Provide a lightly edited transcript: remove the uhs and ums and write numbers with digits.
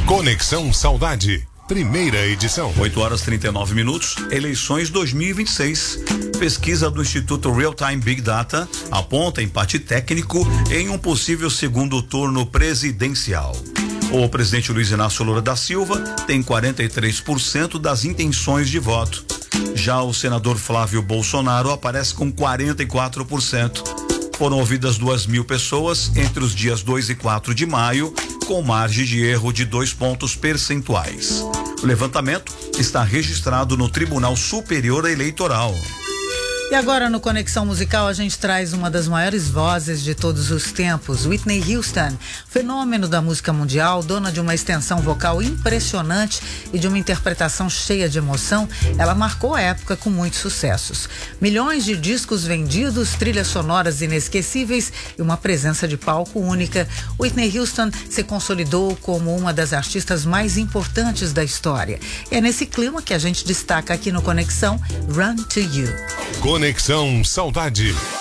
Conexão Saudade, primeira edição. 8h39, eleições 2026. Pesquisa do Instituto Real Time Big Data aponta empate técnico em um possível segundo turno presidencial. O presidente Luiz Inácio Lula da Silva tem 43% das intenções de voto. Já o senador Flávio Bolsonaro aparece com 44%. Foram ouvidas 2.000 pessoas entre os dias 2 e 4 de maio, com margem de erro de 2 pontos percentuais. O levantamento está registrado no Tribunal Superior Eleitoral. E agora no Conexão Musical a gente traz uma das maiores vozes de todos os tempos, Whitney Houston, fenômeno da música mundial, dona de uma extensão vocal impressionante e de uma interpretação cheia de emoção. Ela marcou a época com muitos sucessos. Milhões de discos vendidos, trilhas sonoras inesquecíveis e uma presença de palco única. Whitney Houston se consolidou como uma das artistas mais importantes da história. E é nesse clima que a gente destaca aqui no Conexão Run to You. Conexão Saudade.